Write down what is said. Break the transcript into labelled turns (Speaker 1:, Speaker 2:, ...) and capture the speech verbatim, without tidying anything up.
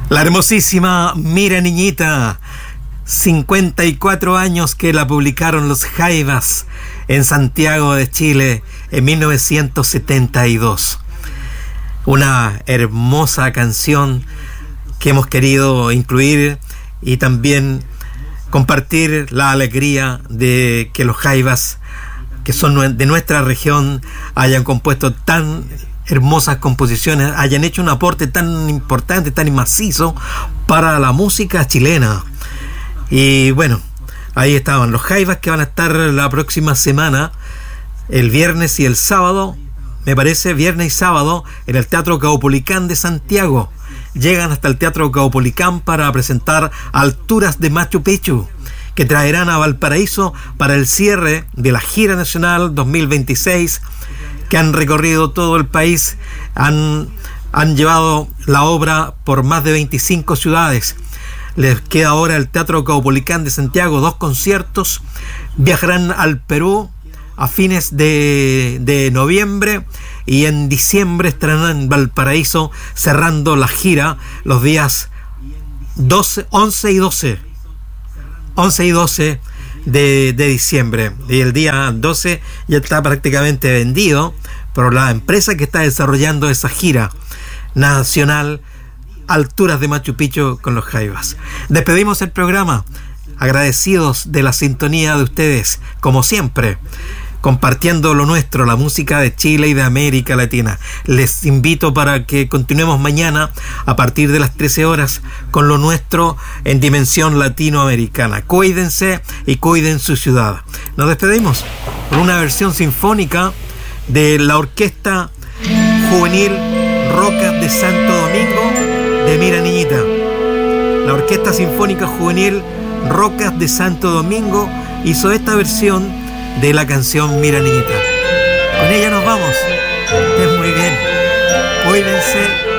Speaker 1: La hermosísima Mira Niñita, cincuenta y cuatro años que la publicaron los Jaivas en Santiago de Chile en mil novecientos setenta y dos. Una hermosa canción que hemos querido incluir y también compartir la alegría de que los Jaivas, que son de nuestra región, hayan compuesto tan hermosas composiciones, hayan hecho un aporte tan importante, tan macizo para la música chilena. Y bueno, ahí estaban los Jaivas, que van a estar la próxima semana, el viernes y el sábado, me parece, viernes y sábado, en el Teatro Caupolicán de Santiago. Llegan hasta el Teatro Caupolicán para presentar Alturas de Machu Picchu, que traerán a Valparaíso para el cierre de la gira nacional dos mil veintiséis, que han recorrido todo el país, han, han llevado la obra por más de veinticinco ciudades. Les queda ahora el Teatro Caupolicán de Santiago, dos conciertos. Viajarán al Perú a fines de, de noviembre y en diciembre estarán en Valparaíso cerrando la gira los días doce, once y doce. once y doce de, de diciembre. Y el día doce ya está prácticamente vendido por la empresa que está desarrollando esa gira nacional, Alturas de Machu Picchu con los Jaivas. Despedimos el programa agradecidos de la sintonía de ustedes, como siempre, compartiendo lo nuestro, la música de Chile y de América Latina. Les invito para que continuemos mañana a partir de las trece horas con lo nuestro en dimensión latinoamericana. Cuídense y cuiden su ciudad. Nos despedimos con una versión sinfónica de la Orquesta Juvenil Rocas de Santo Domingo de Mira Niñita. La Orquesta Sinfónica Juvenil Rocas de Santo Domingo hizo esta versión de la canción Mira Niñita. Con ella nos vamos. Estén muy bien. Cuídense.